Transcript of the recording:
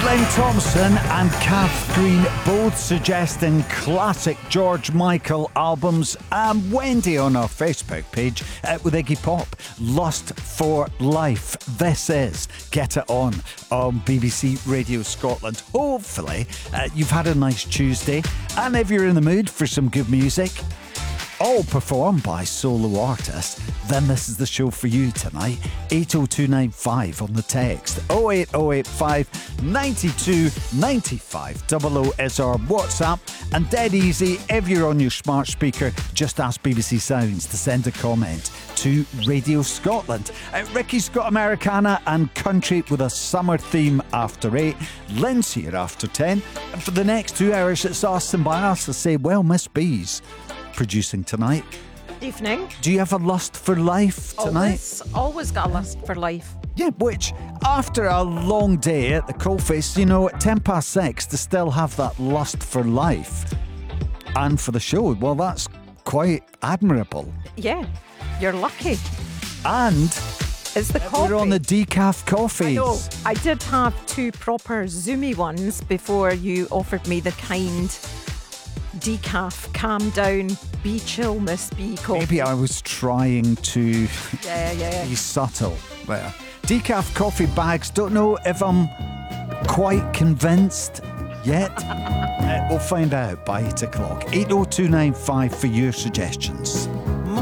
Glenn Thompson and Kath Green both suggesting classic George Michael albums, and Wendy on our Facebook page with Iggy Pop, Lust for Life. This is Get It On BBC Radio Scotland. Hopefully you've had a nice Tuesday, and if you're in the mood for some good music, all performed by solo artists, then this is the show for you tonight. 80295 on the text. 08085 92 95 00 is our WhatsApp. And dead easy, if you're on your smart speaker, just ask BBC Sounds to send a comment to Radio Scotland. Ricky's got Americana and country with a summer theme after 8. Lynn's here after 10. And for the next 2 hours, it's Austin by us to say, well, Miss B's producing tonight. Evening. Do you have a lust for life tonight? Always got a lust for life. Yeah, which, after a long day at the coalface, you know, at 6:10 to still have that lust for life and for the show, well, that's quite admirable. Yeah, you're lucky. And it's the coffee. we're on the decaf coffees. I know. I did have 2 proper zoomy ones before you offered me the kind decaf, calm down, be chill, Miss B coffee. Maybe I was trying to be subtle there. Decaf coffee bags, don't know if I'm quite convinced yet. We'll find out by 8 o'clock. 80295 for your suggestions.